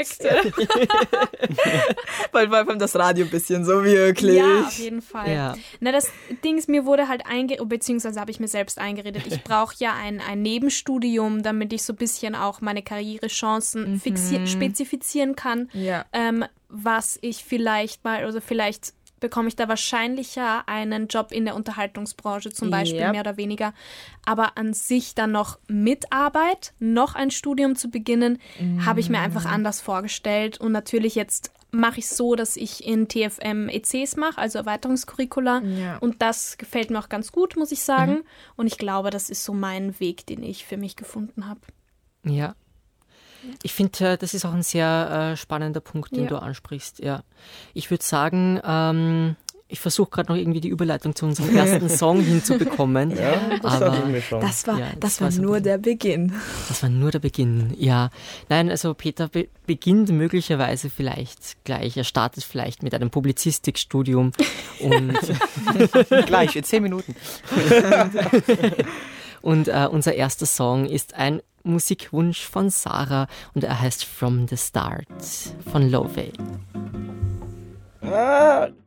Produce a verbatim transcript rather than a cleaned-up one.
perfekt. Weil vor allem das Radio ein bisschen so wirklich. Ja, auf jeden Fall. Ja. Na, das Ding ist, mir wurde halt eingeredet, beziehungsweise habe ich mir selbst eingeredet, ich brauche ja ein, ein Nebenstudium, damit ich so ein bisschen auch meine Karrierechancen Mhm. fixier- spezifizieren kann, Ja. ähm, was ich vielleicht mal, also vielleicht bekomme ich da wahrscheinlicher einen Job in der Unterhaltungsbranche zum Beispiel, Yep. mehr oder weniger. Aber an sich dann noch mit Arbeit, noch ein Studium zu beginnen, habe ich mir einfach anders vorgestellt. Und natürlich jetzt mache ich es so, dass ich in T F M E Cs mache, also Erweiterungscurricula. Ja. Und das gefällt mir auch ganz gut, muss ich sagen. Und ich glaube, das ist so mein Weg, den ich für mich gefunden habe. Ja. Ich finde, äh, das ist auch ein sehr äh, spannender Punkt, den Ja. du ansprichst. Ja. Ich würde sagen, ähm, ich versuche gerade noch irgendwie die Überleitung zu unserem ersten Song hinzubekommen. Ja, das aber dachte ich mir schon. Das war, Ja, das das war war so nur ein- der Beginn. das war nur der Beginn. Ja. Nein, also Peter be- beginnt möglicherweise vielleicht gleich. Er startet vielleicht mit einem Publizistikstudium und Gleich, in zehn Minuten. Und äh, unser erster Song ist ein Musikwunsch von Sarah und er heißt From the Start von Lovey. Ah,